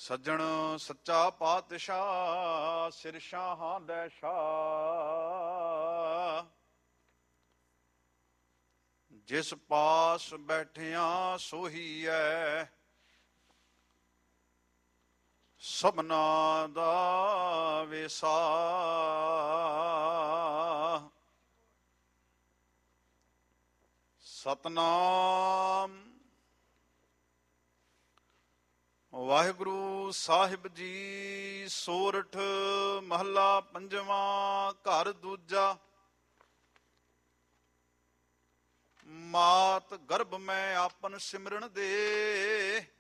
ਸੱਜਣ ਸੱਚਾ ਪਾਤਸ਼ਾਹ ਸਿਰ ਸ਼ਾਹਾਂ ਦੇ ਸ਼ਾਹ, ਜਿਸ ਪਾਸ ਬੈਠਿਆਂ ਸੋਹੀ ਐ ਸਭਨਾ ਦਾ ਵੇਸਾ। ਸਤਨਾਮ ਵਾਹਿਗੁਰੂ ਸਾਹਿਬ ਜੀ। ਸੋਰਠ ਮਹੱਲਾ ਪੰਜਵਾਂ। ਘਰ ਦੂਜਾ। ਮਾਤ ਗਰਭ ਮੈਂ ਆਪਨ ਸਿਮਰਨ ਦੇ,